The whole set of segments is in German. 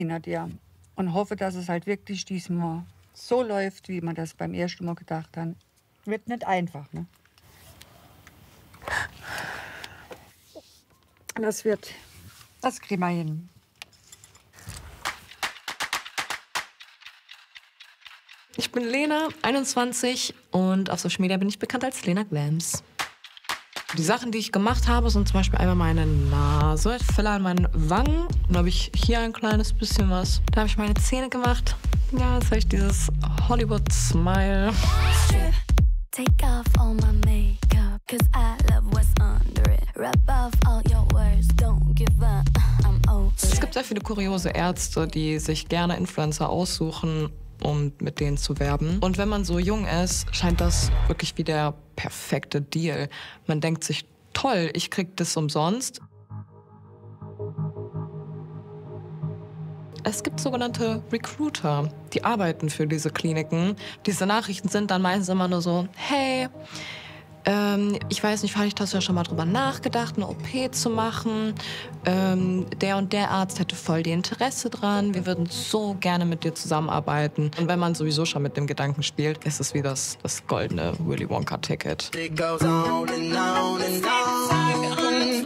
Nadja. Und hoffe, dass es halt wirklich diesmal so läuft, wie man das beim ersten Mal gedacht hat. Wird nicht einfach, ne? Das kriegen wir hin. Ich bin Lena, 21 und auf Social Media bin ich bekannt als Lena Glams. Die Sachen, die ich gemacht habe, sind zum Beispiel einmal meine Nase, Filler an meinen Wangen. Dann habe ich hier ein kleines bisschen was. Da habe ich meine Zähne gemacht. Ja, jetzt habe ich dieses Hollywood-Smile. Take off all my makeup, 'cause I love what's under it. Rub off all your words, don't give up, I'm over it. Es gibt sehr viele kuriose Ärzte, die sich gerne Influencer aussuchen, um mit denen zu werben. Und wenn man so jung ist, scheint das wirklich wie der perfekte Deal. Man denkt sich, toll, ich krieg das umsonst. Es gibt sogenannte Recruiter, die arbeiten für diese Kliniken. Diese Nachrichten sind dann meistens immer nur so, hey, ich weiß nicht, vielleicht hast du ja schon mal drüber nachgedacht, eine OP zu machen. Der und der Arzt hätte voll die Interesse dran. Wir würden so gerne mit dir zusammenarbeiten. Und wenn man sowieso schon mit dem Gedanken spielt, ist es wie das goldene Willy Wonka-Ticket. It goes on and on and on.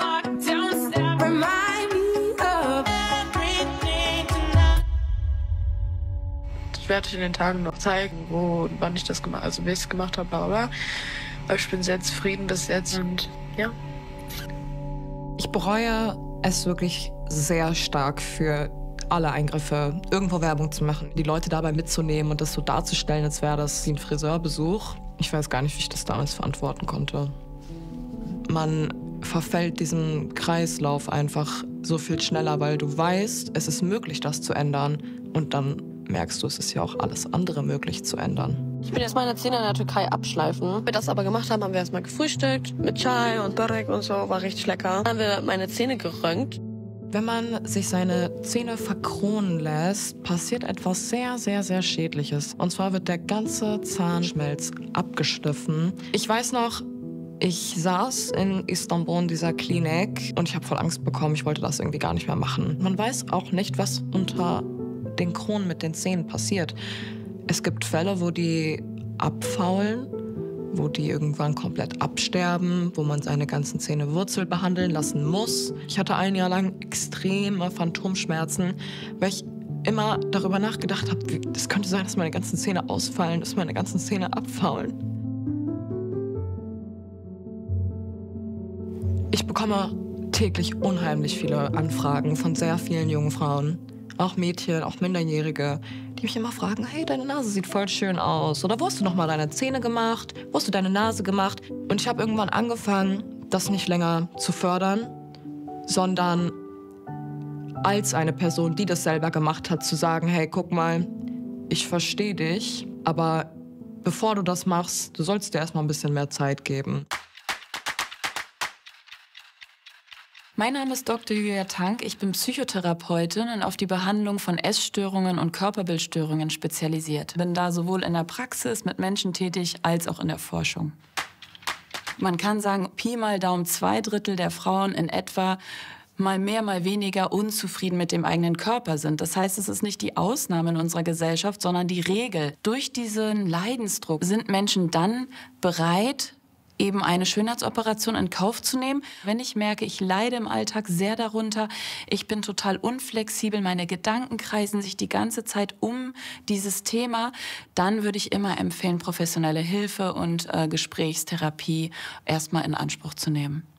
Ich werde euch in den Tagen noch zeigen, wo und wann ich das gemacht habe, also wie ich es gemacht habe, bla bla. Aber ich bin sehr zufrieden bis jetzt und ja. Ich bereue es wirklich sehr stark für alle Eingriffe, irgendwo Werbung zu machen, die Leute dabei mitzunehmen und das so darzustellen, als wäre das wie ein Friseurbesuch. Ich weiß gar nicht, wie ich das damals verantworten konnte. Man verfällt diesen Kreislauf einfach so viel schneller, weil du weißt, es ist möglich, das zu ändern. Und dann merkst du, es ist ja auch alles andere möglich zu ändern. Ich will jetzt meine Zähne in der Türkei abschleifen. Als wir das aber gemacht haben, haben wir erstmal gefrühstückt mit Chai und Börek und so, war richtig lecker. Dann haben wir meine Zähne geröntgt. Wenn man sich seine Zähne verkronen lässt, passiert etwas sehr, sehr, sehr Schädliches. Und zwar wird der ganze Zahnschmelz abgeschliffen. Ich weiß noch, ich saß in Istanbul in dieser Klinik und ich habe voll Angst bekommen. Ich wollte das irgendwie gar nicht mehr machen. Man weiß auch nicht, was unter den Kronen mit den Zähnen passiert. Es gibt Fälle, wo die abfaulen, wo die irgendwann komplett absterben, wo man seine ganzen Zähne Wurzel behandeln lassen muss. Ich hatte ein Jahr lang extreme Phantomschmerzen, weil ich immer darüber nachgedacht habe, es könnte sein, dass meine ganzen Zähne ausfallen, dass meine ganzen Zähne abfaulen. Ich bekomme täglich unheimlich viele Anfragen von sehr vielen jungen Frauen. Auch Mädchen, auch Minderjährige, die mich immer fragen, hey, deine Nase sieht voll schön aus. Oder wo hast du noch mal deine Zähne gemacht? Wo hast du deine Nase gemacht? Und ich habe irgendwann angefangen, das nicht länger zu fördern, sondern als eine Person, die das selber gemacht hat, zu sagen, hey, guck mal, ich verstehe dich, aber bevor du das machst, du sollst dir erstmal ein bisschen mehr Zeit geben. Mein Name ist Dr. Julia Tank. Ich bin Psychotherapeutin und auf die Behandlung von Essstörungen und Körperbildstörungen spezialisiert. Bin da sowohl in der Praxis mit Menschen tätig, als auch in der Forschung. Man kann sagen, Pi mal Daumen 2/3 der Frauen in etwa mal mehr, mal weniger unzufrieden mit dem eigenen Körper sind. Das heißt, es ist nicht die Ausnahme in unserer Gesellschaft, sondern die Regel. Durch diesen Leidensdruck sind Menschen dann bereit, eben eine Schönheitsoperation in Kauf zu nehmen. Wenn ich merke, ich leide im Alltag sehr darunter, ich bin total unflexibel, meine Gedanken kreisen sich die ganze Zeit um dieses Thema, dann würde ich immer empfehlen, professionelle Hilfe und Gesprächstherapie erstmal in Anspruch zu nehmen.